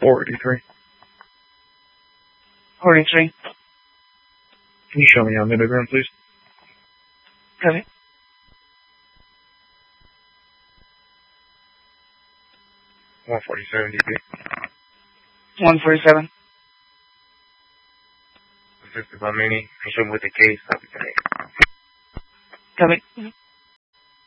483. 43. Can you show me on Metagram, please? Copy. 147 DP. 147. Assisted by Mini. Show me with the case. Copy. Copy.